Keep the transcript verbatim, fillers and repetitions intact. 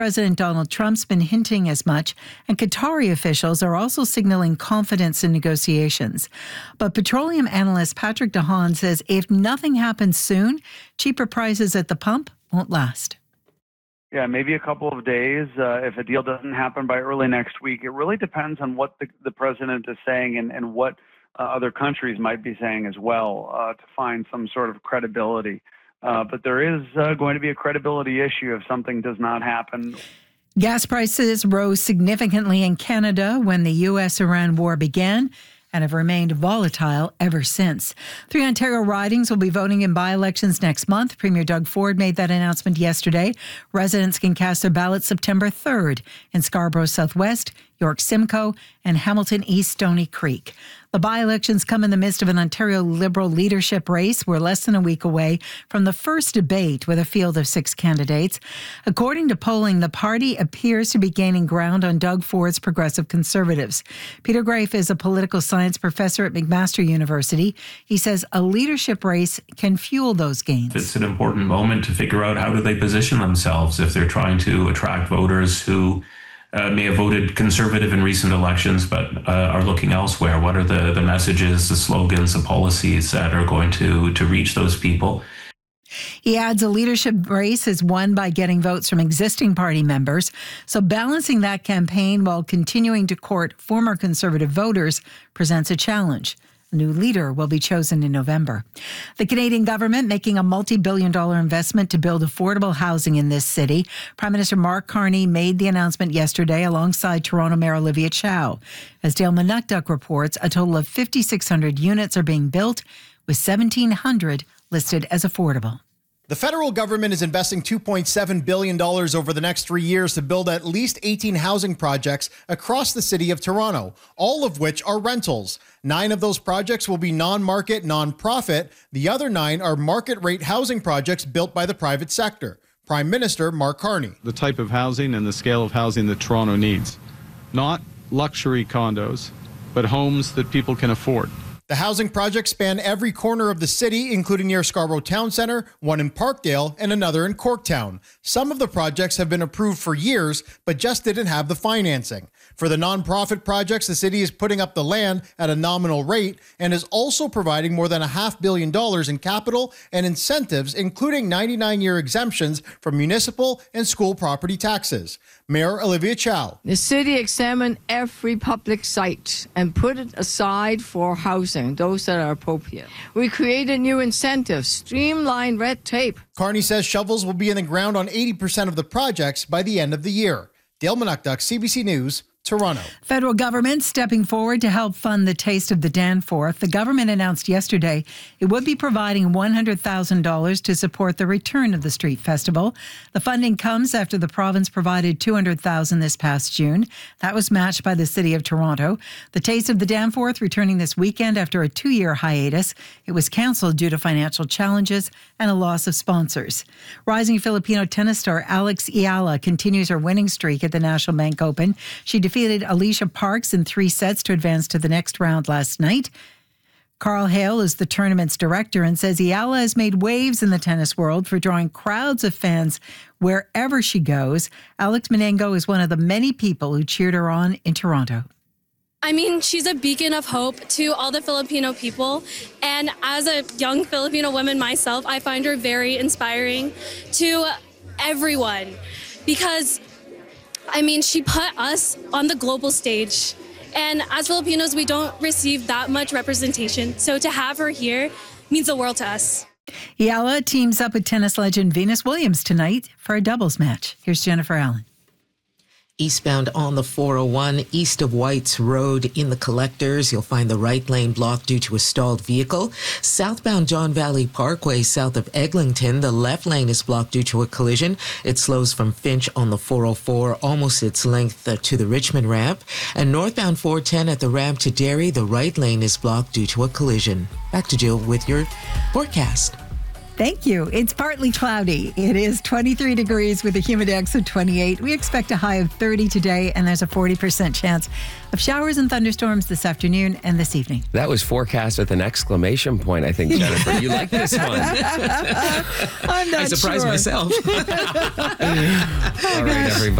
President Donald Trump's been hinting as much, and Qatari officials are also signaling confidence in negotiations. But petroleum analyst Patrick DeHaan says if nothing happens soon, cheaper prices at the pump won't last. Yeah, maybe a couple of days. Uh, if a deal doesn't happen by early next week, it really depends on what the, the president is saying and, and what uh, other countries might be saying as well uh, to find some sort of credibility. Uh, but there is uh, going to be a credibility issue if something does not happen. Gas prices rose significantly in Canada when the U S Iran war began and have remained volatile ever since. Three Ontario ridings will be voting in by-elections next month. Premier Doug Ford made that announcement yesterday. Residents can cast their ballots September third in Scarborough Southwest, York Simcoe, and Hamilton East Stony Creek. The by-elections come in the midst of an Ontario Liberal leadership race. We're less than a week away from the first debate with a field of six candidates. According to polling, the party appears to be gaining ground on Doug Ford's Progressive Conservatives. Peter Grafe is a political science professor at McMaster University. He says a leadership race can fuel those gains. It's an important moment to figure out how do they position themselves if they're trying to attract voters who Uh, may have voted conservative in recent elections, but uh, are looking elsewhere. What are the, the messages, the slogans, the policies that are going to, to reach those people? He adds a leadership race is won by getting votes from existing party members. So balancing that campaign while continuing to court former conservative voters presents a challenge. A new leader will be chosen in November. The Canadian government making a multi-billion dollar investment to build affordable housing in this city. Prime Minister Mark Carney made the announcement yesterday alongside Toronto Mayor Olivia Chow. As Dale Manukduk reports, a total of five thousand six hundred units are being built, with one thousand seven hundred listed as affordable. The federal government is investing two point seven billion dollars over the next three years to build at least eighteen housing projects across the city of Toronto, all of which are rentals. Nine of those projects will be non-market, non-profit. The other nine are market-rate housing projects built by the private sector. Prime Minister Mark Carney. The type of housing and the scale of housing that Toronto needs. Not luxury condos, but homes that people can afford. The housing projects span every corner of the city, including near Scarborough Town Centre, one in Parkdale, and another in Corktown. Some of the projects have been approved for years, but just didn't have the financing. For the nonprofit projects, the city is putting up the land at a nominal rate and is also providing more than a half billion dollars in capital and incentives, including ninety-nine year exemptions from municipal and school property taxes. Mayor Olivia Chow. The city examined every public site and put it aside for housing, those that are appropriate. We created new incentives, streamlined red tape. Carney says shovels will be in the ground on eighty percent of the projects by the end of the year. Dale Manukduk, C B C News, Toronto. Federal government stepping forward to help fund the Taste of the Danforth. The government announced yesterday it would be providing one hundred thousand dollars to support the return of the street festival. The funding comes after the province provided two hundred thousand dollars this past June. That was matched by the City of Toronto. The Taste of the Danforth returning this weekend after a two-year hiatus. It was cancelled due to financial challenges and a loss of sponsors. Rising Filipino tennis star Alex Eala continues her winning streak at the National Bank Open. She defeated Alicia Parks in three sets to advance to the next round last night. Carl Hale is the tournament's director and says Eala has made waves in the tennis world for drawing crowds of fans wherever she goes. Alex Menengo is one of the many people who cheered her on in Toronto. I mean, she's a beacon of hope to all the Filipino people. And as a young Filipino woman myself, I find her very inspiring to everyone because I mean, she put us on the global stage. And as Filipinos, we don't receive that much representation. So to have her here means the world to us. Eala teams up with tennis legend Venus Williams tonight for a doubles match. Here's Jennifer Allen. Eastbound on the four oh one, east of Whites Road in the Collectors, you'll find the right lane blocked due to a stalled vehicle. Southbound John Valley Parkway, south of Eglinton, the left lane is blocked due to a collision. It slows from Finch on the four oh four, almost its length to the Richmond ramp. And northbound four ten at the ramp to Derry, the right lane is blocked due to a collision. Back to Jill with your forecast. Thank you. It's partly cloudy. It is twenty-three degrees with a humidex of twenty-eight. We expect a high of thirty today, and there's a forty percent chance of showers and thunderstorms this afternoon and this evening. That was forecast with an exclamation point, I think, Jennifer. You like this one? I'm not I surprised sure. myself. All right, everybody.